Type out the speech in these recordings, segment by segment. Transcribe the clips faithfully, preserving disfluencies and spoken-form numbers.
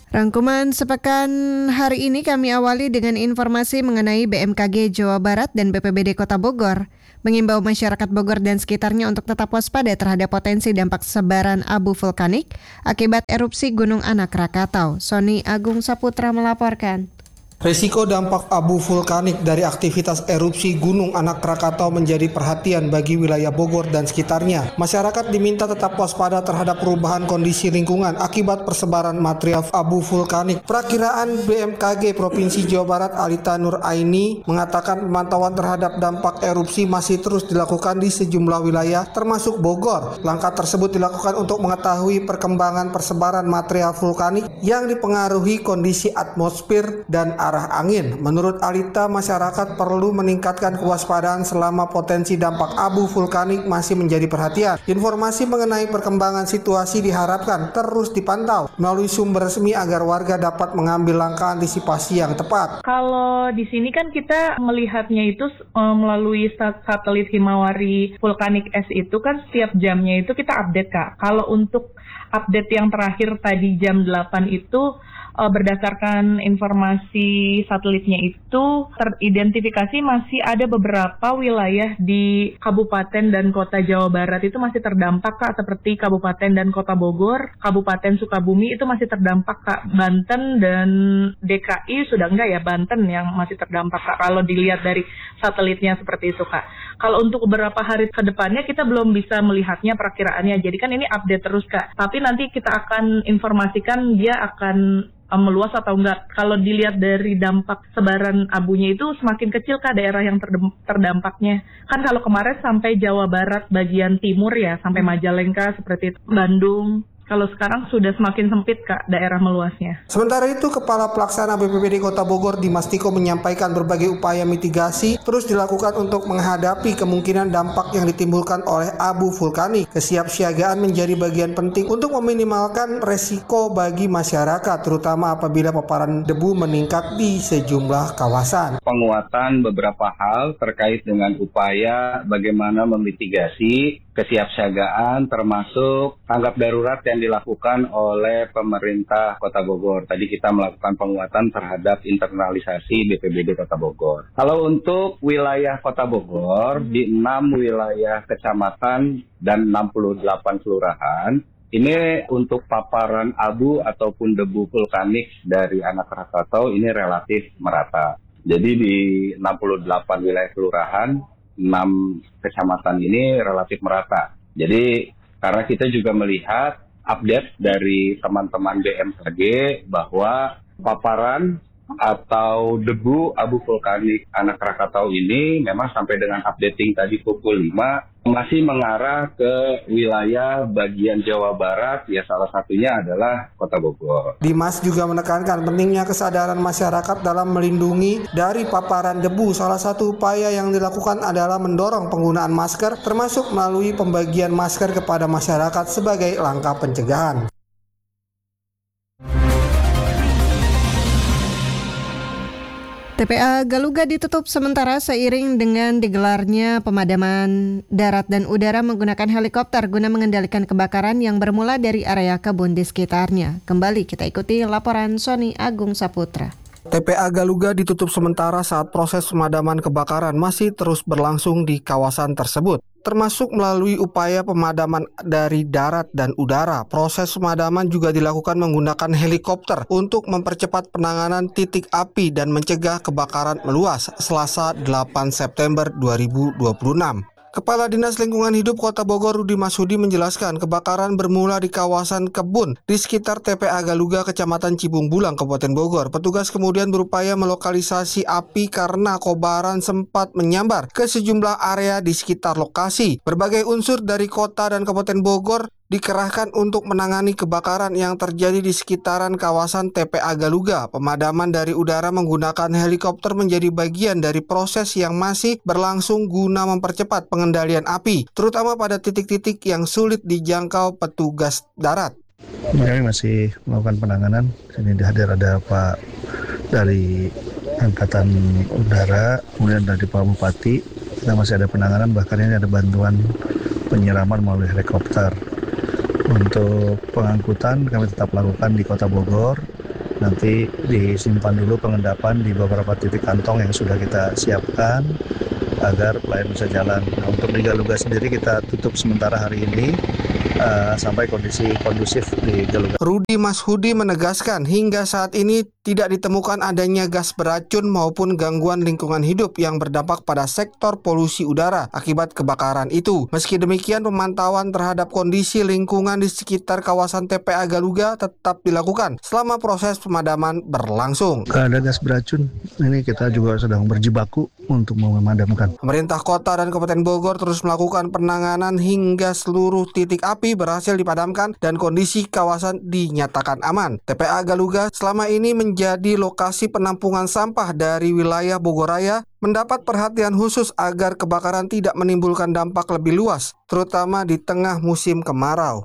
Rangkuman sepekan hari ini kami awali dengan informasi mengenai B M K G Jawa Barat dan B P B D Kota Bogor mengimbau masyarakat Bogor dan sekitarnya untuk tetap waspada terhadap potensi dampak sebaran abu vulkanik akibat erupsi Gunung Anak Rakatau. Sony Agung Saputra melaporkan. Risiko dampak abu vulkanik dari aktivitas erupsi Gunung Anak Rakatau menjadi perhatian bagi wilayah Bogor dan sekitarnya. Masyarakat diminta tetap waspada terhadap perubahan kondisi lingkungan akibat persebaran material abu vulkanik. Perakiraan B M K G Provinsi Jawa Barat Alita Nur Aini mengatakan pemantauan terhadap dampak erupsi masih terus dilakukan di sejumlah wilayah termasuk Bogor. Langkah tersebut dilakukan untuk mengetahui perkembangan persebaran material vulkanik yang dipengaruhi kondisi atmosfer dan arah angin. Menurut Alita, masyarakat perlu meningkatkan kewaspadaan selama potensi dampak abu vulkanik masih menjadi perhatian. Informasi mengenai perkembangan situasi diharapkan terus dipantau melalui sumber resmi agar warga dapat mengambil langkah antisipasi yang tepat. Kalau di sini kan kita melihatnya itu um, melalui satelit Himawari Vulkanik S itu kan setiap jamnya itu kita update, Kak. Kalau untuk update yang terakhir tadi jam delapan itu berdasarkan informasi satelitnya itu teridentifikasi masih ada beberapa wilayah di Kabupaten dan Kota Jawa Barat itu masih terdampak, Kak, seperti Kabupaten dan Kota Bogor, Kabupaten Sukabumi itu masih terdampak, Kak. Banten dan D K I sudah enggak ya, Banten yang masih terdampak, Kak, kalau dilihat dari satelitnya seperti itu, Kak. Kalau untuk beberapa hari ke depannya kita belum bisa melihatnya perakiraannya, jadi kan ini update terus, Kak. Tapi nanti kita akan informasikan dia akan meluas atau enggak. Kalau dilihat dari dampak sebaran abunya itu semakin kecil, Kak, daerah yang terdampaknya. Kan kalau kemarin sampai Jawa Barat bagian timur ya, sampai Majalengka seperti itu, Bandung. Kalau sekarang sudah semakin sempit, Kak, daerah meluasnya. Sementara itu, Kepala Pelaksana B P B D Kota Bogor Dimas Tiko menyampaikan berbagai upaya mitigasi terus dilakukan untuk menghadapi kemungkinan dampak yang ditimbulkan oleh abu vulkanik. Kesiapsiagaan menjadi bagian penting untuk meminimalkan resiko bagi masyarakat, terutama apabila paparan debu meningkat di sejumlah kawasan. Penguatan beberapa hal terkait dengan upaya bagaimana memitigasi kesiapsiagaan termasuk tanggap darurat yang dilakukan oleh pemerintah Kota Bogor. Tadi kita melakukan penguatan terhadap internalisasi B P B D Kota Bogor. Kalau untuk wilayah Kota Bogor, di enam wilayah kecamatan dan enam puluh delapan kelurahan, ini untuk paparan abu ataupun debu vulkanik dari Anak Rakatau ini relatif merata. Jadi di enam puluh delapan wilayah kelurahan, enam kecamatan ini relatif merata. Jadi karena kita juga melihat update dari teman-teman B M K G bahwa paparan atau debu abu vulkanik Anak Rakatau ini memang sampai dengan updating tadi pukul lima masih mengarah ke wilayah bagian Jawa Barat, ya salah satunya adalah Kota Bogor. Dimas juga menekankan pentingnya kesadaran masyarakat dalam melindungi dari paparan debu. Salah satu upaya yang dilakukan adalah mendorong penggunaan masker termasuk melalui pembagian masker kepada masyarakat sebagai langkah pencegahan. T P A Galuga ditutup sementara seiring dengan digelarnya pemadaman darat dan udara menggunakan helikopter guna mengendalikan kebakaran yang bermula dari area kebun di sekitarnya. Kembali kita ikuti laporan Sony Agung Saputra. T P A Galuga ditutup sementara saat proses pemadaman kebakaran masih terus berlangsung di kawasan tersebut, termasuk melalui upaya pemadaman dari darat dan udara. Proses pemadaman juga dilakukan menggunakan helikopter untuk mempercepat penanganan titik api dan mencegah kebakaran meluas. Selasa delapan September dua ribu dua puluh enam. Kepala Dinas Lingkungan Hidup Kota Bogor Rudi Masudi menjelaskan kebakaran bermula di kawasan kebun di sekitar T P A Galuga, Kecamatan Cibung Bulang, Kabupaten Bogor. Petugas kemudian berupaya melokalisasi api karena kobaran sempat menyambar ke sejumlah area di sekitar lokasi. Berbagai unsur dari kota dan Kabupaten Bogor dikerahkan untuk menangani kebakaran yang terjadi di sekitaran kawasan T P A Galuga. Pemadaman dari udara menggunakan helikopter menjadi bagian dari proses yang masih berlangsung guna mempercepat pengendalian api, terutama pada titik-titik yang sulit dijangkau petugas darat. Kami masih melakukan penanganan. Ini hadir ada Pak dari Angkatan Udara, kemudian dari Pak Bupati. Kita masih ada penanganan, bahkan ini ada bantuan penyiraman melalui helikopter. Untuk pengangkutan kami tetap lakukan di Kota Bogor Nanti disimpan dulu pengendapan di beberapa titik kantong yang sudah kita siapkan agar pelayan bisa jalan. Nah, untuk di Galuga sendiri kita tutup sementara hari ini uh, sampai kondisi kondusif di Galuga. Rudi Mashudi menegaskan hingga saat ini tidak ditemukan adanya gas beracun maupun gangguan lingkungan hidup yang berdampak pada sektor polusi udara akibat kebakaran itu. Meski demikian, pemantauan terhadap kondisi lingkungan di sekitar kawasan T P A Galuga tetap dilakukan selama proses pemadaman berlangsung. Ada gas beracun, ini kita juga sedang berjibaku untuk memadamkan. Pemerintah kota dan Kabupaten Bogor terus melakukan penanganan hingga seluruh titik api berhasil dipadamkan dan kondisi kawasan dinyatakan aman. T P A Galuga selama ini menjadi lokasi penampungan sampah dari wilayah Bogoraya, mendapat perhatian khusus agar kebakaran tidak menimbulkan dampak lebih luas, terutama di tengah musim kemarau.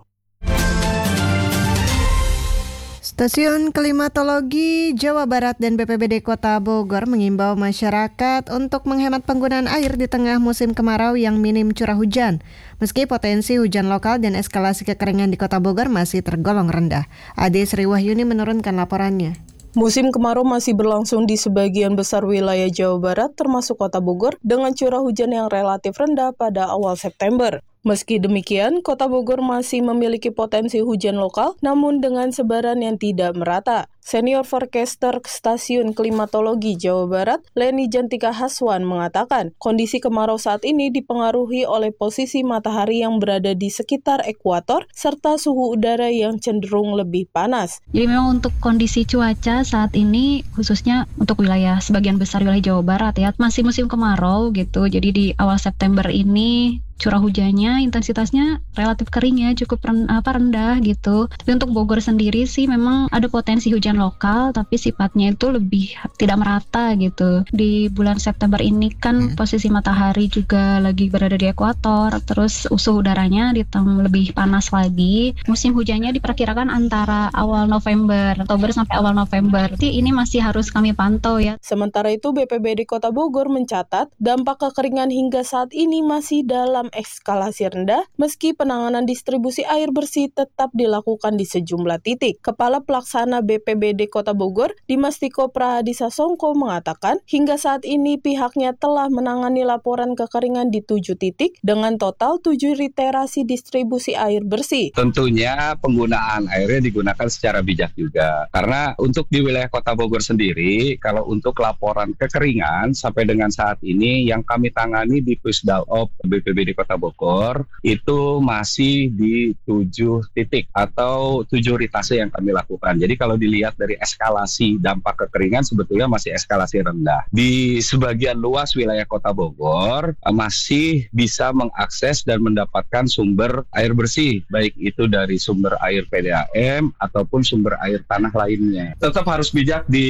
Stasiun Klimatologi Jawa Barat dan B P B D Kota Bogor mengimbau masyarakat untuk menghemat penggunaan air di tengah musim kemarau yang minim curah hujan. Meski potensi hujan lokal dan eskalasi kekeringan di Kota Bogor masih tergolong rendah. Ade Sri Wahyuni menurunkan laporannya. Musim kemarau masih berlangsung di sebagian besar wilayah Jawa Barat termasuk Kota Bogor dengan curah hujan yang relatif rendah pada awal September. Meski demikian, Kota Bogor masih memiliki potensi hujan lokal, namun dengan sebaran yang tidak merata. Senior Forecaster Stasiun Klimatologi Jawa Barat, Leni Jantika Haswan mengatakan, kondisi kemarau saat ini dipengaruhi oleh posisi matahari yang berada di sekitar ekuator, serta suhu udara yang cenderung lebih panas. Jadi memang untuk kondisi cuaca saat ini, khususnya untuk wilayah, sebagian besar wilayah Jawa Barat ya, masih musim kemarau gitu, jadi di awal September ini, curah hujannya, intensitasnya relatif kering ya, cukup ren, apa, rendah gitu. Tapi untuk Bogor sendiri sih memang ada potensi hujan lokal, tapi sifatnya itu lebih tidak merata gitu. Di bulan September ini kan hmm. posisi matahari juga lagi berada di ekuator, terus suhu udaranya ditambah lebih panas lagi. Musim hujannya diperkirakan antara awal November, Oktober sampai awal November. Jadi ini masih harus kami pantau ya. Sementara itu B P B D Kota Bogor mencatat dampak kekeringan hingga saat ini masih dalam eskalasi rendah, meski penanganan distribusi air bersih tetap dilakukan di sejumlah titik. Kepala Pelaksana B P B D Kota Bogor, Dimastiko Prahadisa Songko mengatakan, hingga saat ini pihaknya telah menangani laporan kekeringan di tujuh titik dengan total tujuh literasi distribusi air bersih. Tentunya penggunaan airnya digunakan secara bijak juga. Karena untuk di wilayah Kota Bogor sendiri, kalau untuk laporan kekeringan sampai dengan saat ini yang kami tangani di Pusdalop B P B D Kota Bogor itu masih di tujuh titik atau tujuh ritase yang kami lakukan. Jadi kalau dilihat dari eskalasi dampak kekeringan sebetulnya masih eskalasi rendah. Di sebagian luas wilayah Kota Bogor masih bisa mengakses dan mendapatkan sumber air bersih, baik itu dari sumber air P D A M ataupun sumber air tanah lainnya. Tetap harus bijak di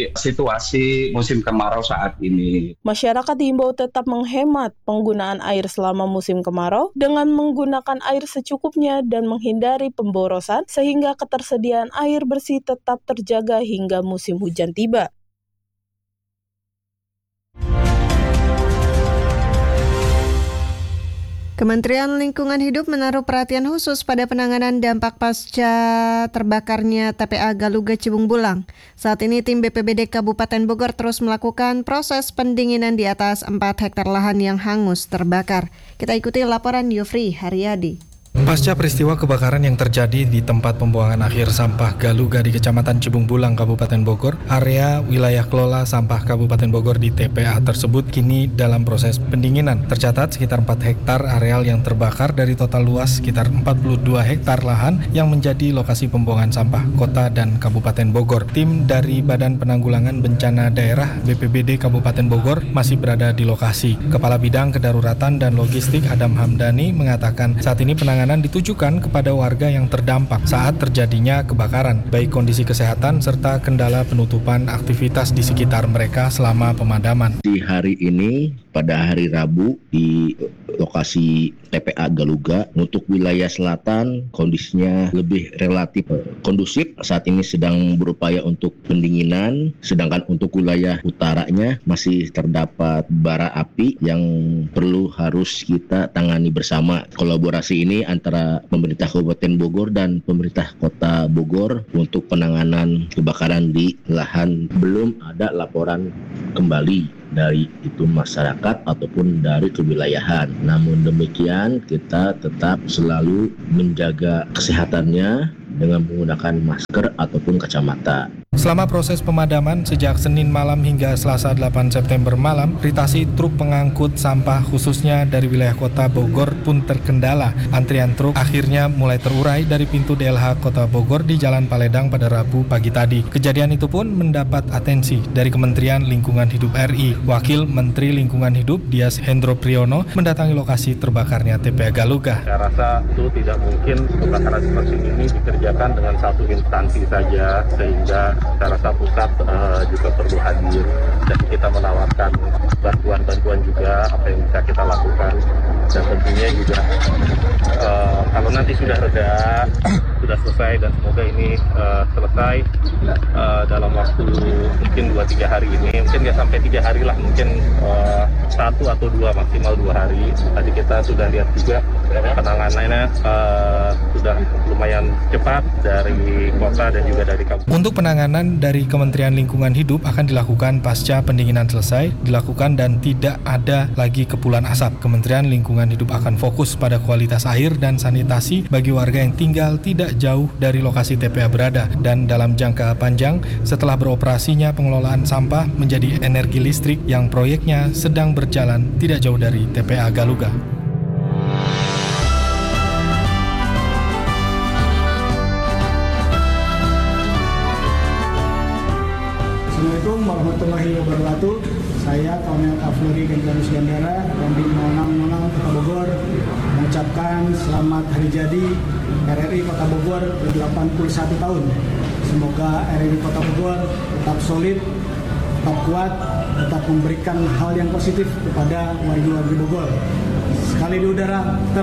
situasi musim kemarau saat ini. Masyarakat diimbau tetap menghemat penggunaan air selama musim kemarau dengan menggunakan air secukupnya dan menghindari pemborosan sehingga ketersediaan air bersih tetap terjaga hingga musim hujan tiba. Kementerian Lingkungan Hidup menaruh perhatian khusus pada penanganan dampak pasca terbakarnya T P A Galuga Cibung Bulang. Saat ini tim B P B D Kabupaten Bogor terus melakukan proses pendinginan di atas empat hektar lahan yang hangus terbakar. Kita ikuti laporan Yofri Haryadi. Pasca peristiwa kebakaran yang terjadi di tempat pembuangan akhir sampah Galuga di Kecamatan Cibung Bulang, Kabupaten Bogor, area wilayah kelola sampah Kabupaten Bogor di T P A tersebut kini dalam proses pendinginan. Tercatat sekitar empat hektar areal yang terbakar dari total luas sekitar empat puluh dua hektar lahan yang menjadi lokasi pembuangan sampah kota dan Kabupaten Bogor. Tim dari Badan Penanggulangan Bencana Daerah B P B D Kabupaten Bogor masih berada di lokasi. Kepala Bidang Kedaruratan dan Logistik Adam Hamdani mengatakan saat ini penanganan ditujukan kepada warga yang terdampak saat terjadinya kebakaran, baik kondisi kesehatan serta kendala penutupan aktivitas di sekitar mereka selama pemadaman. Di hari ini pada hari Rabu di lokasi T P A Galuga. Untuk wilayah selatan kondisinya lebih relatif kondusif, saat ini sedang berupaya untuk pendinginan, sedangkan untuk wilayah utaranya masih terdapat bara api yang perlu harus kita tangani bersama. Kolaborasi ini antara pemerintah Kabupaten Bogor dan pemerintah Kota Bogor untuk penanganan kebakaran di lahan. Belum ada laporan kembali dari itu masyarakat ataupun dari kewilayahan. Namun demikian kita tetap selalu menjaga kesehatannya dengan menggunakan masker ataupun kacamata. Selama proses pemadaman sejak Senin malam hingga Selasa delapan September malam, ritasi truk pengangkut sampah khususnya dari wilayah Kota Bogor pun terkendala. Antrian truk akhirnya mulai terurai dari pintu D L H Kota Bogor di Jalan Paledang pada Rabu pagi tadi. Kejadian itu pun mendapat atensi dari Kementerian Lingkungan Hidup R I. Wakil Menteri Lingkungan Hidup Dias Hendro Priyono mendatangi lokasi terbakarnya T P A Galuga. Saya rasa itu tidak mungkin kebakaran seperti ini dikerjakan dengan satu instansi saja, sehingga saya rasa pusat uh, juga perlu hadir dan kita menawarkan bantuan-bantuan juga apa yang bisa kita lakukan, dan tentunya juga uh, kalau nanti sudah reda, sudah selesai, dan semoga ini uh, selesai uh, dalam waktu mungkin dua tiga hari ini, mungkin nggak sampai tiga hari lah, mungkin uh, satu atau dua, maksimal dua hari. Tadi kita sudah lihat juga penanganannya uh, sudah lumayan cepat dari kota dan juga dari kabupaten. Untuk penanganan dari Kementerian Lingkungan Hidup akan dilakukan pasca pendinginan selesai dilakukan dan tidak ada lagi kepulan asap. Kementerian Lingkungan Hidup akan fokus pada kualitas air dan sanitasi bagi warga yang tinggal tidak jauh dari lokasi T P A berada, dan dalam jangka panjang setelah beroperasinya pengelolaan sampah menjadi energi listrik yang proyeknya sedang berjalan tidak jauh dari T P A Galuga. Assalamualaikum warahmatullahi wabarakatuh. Saya Kolonel Kavleri Gendarus Gandara, Kodim nol enam nol enam Kota Bogor, mengucapkan selamat hari jadi R R I Kota Bogor ke delapan puluh satu tahun. Semoga R R I Kota Bogor tetap solid, tetap kuat, tetap memberikan hal yang positif kepada warga-warga Bogor. Sekali di udara,